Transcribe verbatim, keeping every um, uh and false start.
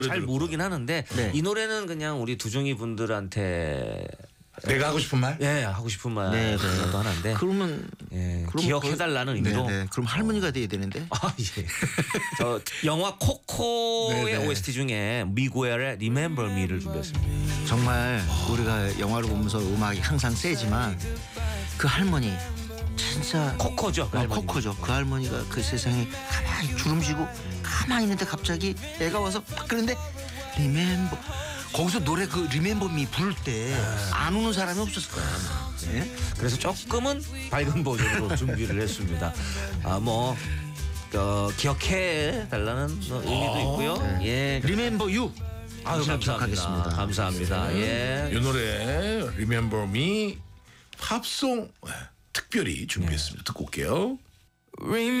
잘 모르긴 하는데 네. 이 노래는 그냥 우리 두종이 분들한테 내가 하고 싶은 말? 예 하고 싶은 말 네, 네. 도 하나인데 그러면 예, 그럼 기억해달라는 거의- 의미로. 네, 네. 그럼 할머니가 돼야 되는데. 아 예. 저 영화 코코의 네, 네. 오에스티 중에 미구엘의 Remember Me를 준비했습니다. 정말 우리가 영화를 보면서 음악이 항상 세지만 그 할머니 진짜 코코죠. 그 어, 할머니. 코코죠. 그 할머니가 그 세상에 가만히 주름지고 가만히 있는데 갑자기 애가 와서 딱 그런데 리멤버 거기서 노래 그 리멤버 미 부를 때 안 우는 사람이 없었을 거야. 예? 그래서 조금은 밝은 버전으로 준비를 했습니다. 아뭐 어, 기억해 달라는 의미도 있고요. 예. 리멤버 유. 아유 감사합니다. 기억하겠습니다. 감사합니다. 예. 이 노래 Remember Me 팝송 특별히 준비했습니다. 듣고 올게요.